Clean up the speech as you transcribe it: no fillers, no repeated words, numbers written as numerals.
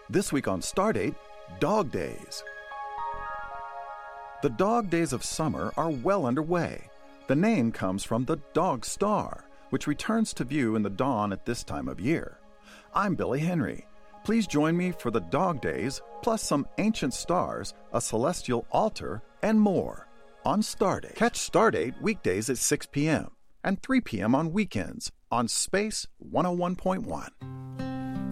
This week on Stardate, Dog Days. The dog days of summer are well underway. The name comes from the dog star, which returns to view in the dawn at this time of year. I'm Billy Henry. Please join me for the dog days, plus some ancient stars, a celestial altar, and more on Stardate. Catch Stardate weekdays at 6 p.m. and 3 p.m. on weekends on Space 101.1.